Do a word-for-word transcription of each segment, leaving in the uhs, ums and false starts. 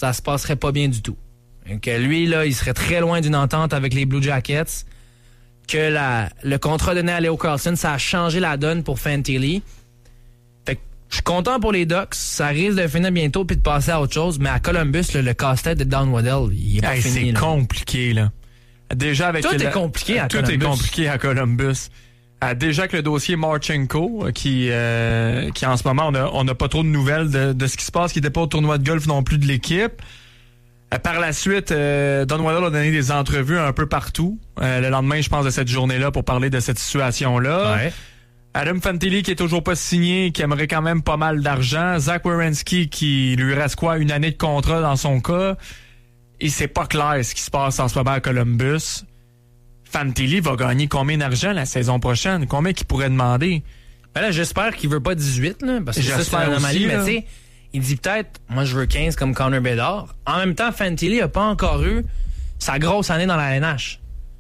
ça se passerait pas bien du tout. Que lui, là, il serait très loin d'une entente avec les Blue Jackets. Que la, le contrat donné à Leo Carlson, ça a changé la donne pour Fantilli. Fait que je suis content pour les Ducks. Ça risque de finir bientôt puis de passer à autre chose. Mais à Columbus, là, le casse-tête de Don Waddell, il est pas hey, fini. C'est là. compliqué, là. Déjà avec tout le, est compliqué à tout Columbus. Tout est compliqué à Columbus. Euh, déjà que le dossier Marchenko, qui, euh, qui en ce moment, on n'a on a pas trop de nouvelles de, de ce qui se passe, qui n'était pas au tournoi de golf non plus de l'équipe. Euh, par la suite, euh, Don Waddell a donné des entrevues un peu partout. Euh, le lendemain, je pense, de cette journée-là pour parler de cette situation-là. Ouais. Adam Fantilli qui est toujours pas signé, qui aimerait quand même pas mal d'argent. Zach Werenski qui lui reste quoi, une année de contrat dans son cas. Et c'est pas clair ce qui se passe en ce moment à Columbus. Fantilli va gagner combien d'argent la saison prochaine? Combien qu'il pourrait demander? Ben là, j'espère qu'il veut pas dix-huit, là, parce que ça, c'est J'espère une anomalie. aussi, Mais là. tu sais, il dit peut-être, moi, je veux quinze comme Connor Bedard. En même temps, Fantilli a pas encore eu sa grosse année dans la N H.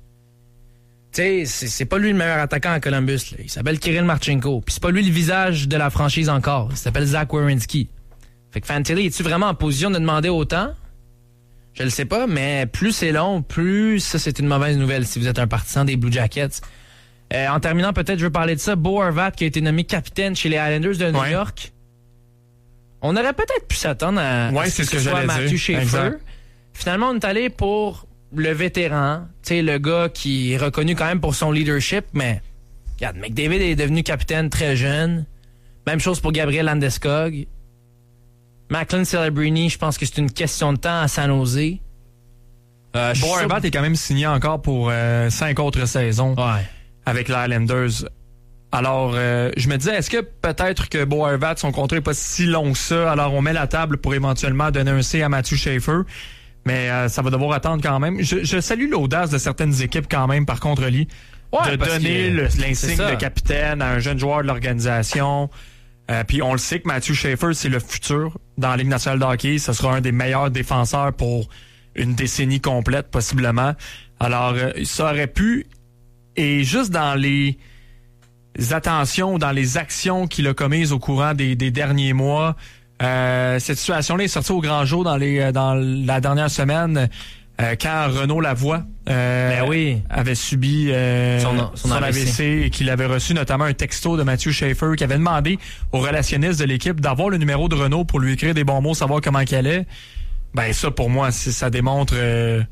Tu sais, c'est, c'est pas lui le meilleur attaquant à Columbus. Là. Il s'appelle Kirill Marchenko. Puis c'est pas lui le visage de la franchise encore. Il s'appelle Zach Werenski. Fait que Fantilli, est-tu vraiment en position de demander autant? Je le sais pas, mais plus c'est long, plus ça, c'est une mauvaise nouvelle si vous êtes un partisan des Blue Jackets. Euh, en terminant, peut-être, je veux parler de ça. Bo Horvat, qui a été nommé capitaine chez les Islanders de New Ouais. York. On aurait peut-être pu s'attendre à, Ouais, à c'est ce que que ce soit j'allais Matthew dire. Schaefer. Exact. Finalement, on est allé pour le vétéran, tu sais, le gars qui est reconnu quand même pour son leadership, mais regarde, McDavid est devenu capitaine très jeune. Même chose pour Gabriel Landeskog. Macklin Celebrini, je pense que c'est une question de temps à San Jose. Euh, je suis Bo sûr- Horvat est quand même signé encore pour euh, cinq autres saisons Ouais. avec les Islanders. Alors, euh, je me disais, est-ce que peut-être que Bo Horvat, son contrat n'est pas si long que ça, alors on met la table pour éventuellement donner un C à Matthew Schaefer, mais euh, ça va devoir attendre quand même. Je, je salue l'audace de certaines équipes quand même, par contre, Lee, Ouais, de parce donner que le- c'est l'insigne ça. de capitaine à un jeune joueur de l'organisation. Euh, puis on le sait que Matthew Schaefer, c'est le futur dans la Ligue nationale de hockey. Ce sera un des meilleurs défenseurs pour une décennie complète, possiblement. Alors, euh, ça aurait pu... Et juste dans les attentions, dans les actions qu'il a commises au courant des, des derniers mois, euh, cette situation-là est sortie au grand jour dans, les, dans la dernière semaine euh, quand Renaud Lavoie euh, Ben oui. avait subi euh, Son- son A A V C. V C et qu'il avait reçu notamment un texto de Matthew Schaefer qui avait demandé au relationniste de l'équipe d'avoir le numéro de Renaud pour lui écrire des bons mots, savoir comment qu'elle est. Ben ça, pour moi, c'est- ça démontre euh,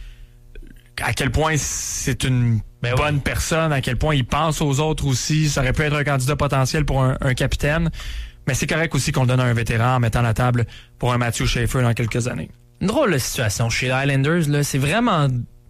à quel point c'est une Ben bonne oui. personne, à quel point il pense aux autres aussi. Ça aurait pu être un candidat potentiel pour un, un capitaine. Mais c'est correct aussi qu'on le donne à un vétéran en mettant la table pour un Matthew Schaefer dans quelques années. Une drôle de situation chez les Islanders, là. C'est vraiment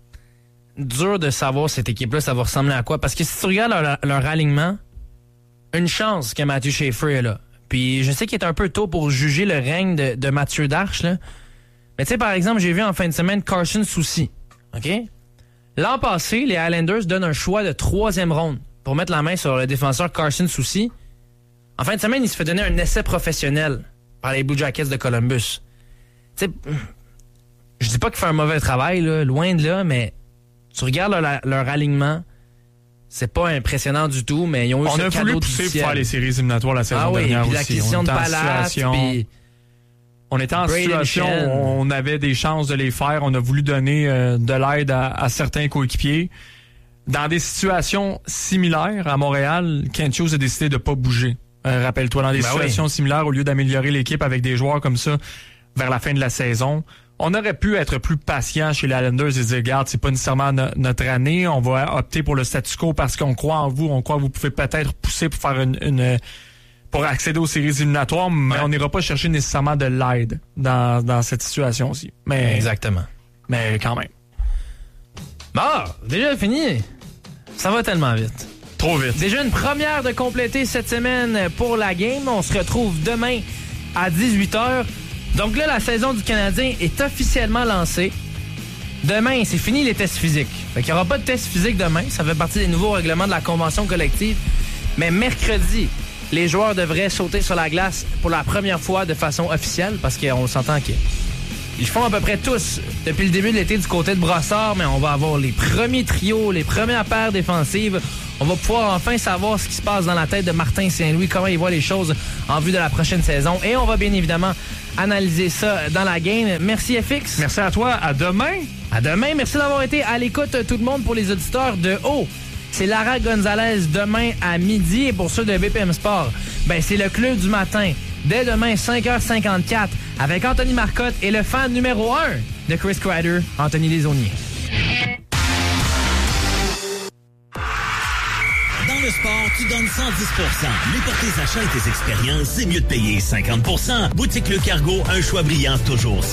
dur de savoir cette équipe-là, ça va ressembler à quoi. Parce que si tu regardes leur, leur alignement, une chance que Matthew Schaefer est là. Puis je sais qu'il est un peu tôt pour juger le règne de, de Mathieu Darche, là. Mais tu sais, par exemple, j'ai vu en fin de semaine Carson Soucy. OK? L'an passé, les Islanders donnent un choix de troisième ronde pour mettre la main sur le défenseur Carson Soucy. En fin de semaine, il se fait donner un essai professionnel par les Blue Jackets de Columbus. Tu sais, je dis pas qu'il fait un mauvais travail, là, loin de là, mais tu regardes leur, leur alignement, c'est pas impressionnant du tout, mais ils ont eu On ce a cadeau voulu du pousser pour ciel. faire les séries éliminatoires la saison Ah oui, dernière puis aussi. l'acquisition On de était en Pallas, situation- puis On était en Brayden situation Schenn. où on avait des chances de les faire. On a voulu donner euh, de l'aide à, à certains coéquipiers. Dans des situations similaires à Montréal, Kent Hughes a décidé de pas bouger. Euh, rappelle-toi, dans des Ben situations similaires, au lieu d'améliorer l'équipe avec des joueurs comme ça vers la fin de la saison, on aurait pu être plus patient chez les Islanders et dire, regarde, c'est pas nécessairement no- notre année, on va opter pour le statu quo parce qu'on croit en vous, on croit que vous pouvez peut-être pousser pour faire une... une pour accéder aux séries éliminatoires, mais Ouais. on n'ira pas chercher nécessairement de l'aide dans, dans cette situation-ci. Mais, exactement. mais quand même. Bon, déjà fini. Ça va tellement vite. Trop vite. Déjà une première de compléter cette semaine pour la game. On se retrouve demain à dix-huit heures. Donc là, la saison du Canadien est officiellement lancée. Demain, c'est fini les tests physiques. Fait qu'il n'y aura pas de tests physiques demain. Ça fait partie des nouveaux règlements de la convention collective. Mais mercredi, les joueurs devraient sauter sur la glace pour la première fois de façon officielle parce qu'on s'entend qu'ils ils font à peu près tous depuis le début de l'été du côté de Brossard, mais on va avoir les premiers trios, les premières paires défensives. On va pouvoir enfin savoir ce qui se passe dans la tête de Martin Saint-Louis, comment il voit les choses en vue de la prochaine saison. Et on va bien évidemment analyser ça dans la game. Merci F X. Merci à toi. À demain. À demain. Merci d'avoir été à l'écoute, tout le monde, pour les auditeurs de haut. C'est Lara Gonzalez demain à midi. Et pour ceux de B P M Sport, ben c'est le club du matin. Dès demain, cinq heures cinquante-quatre, avec Anthony Marcotte et le fan numéro un de Chris Kreider, Anthony Desaulniers. Dans le sport, tu donnes cent dix pour cent. Mais pour tes achats et tes expériences, c'est mieux de payer cinquante pour cent. Boutique Le Cargo, un choix brillant toujours.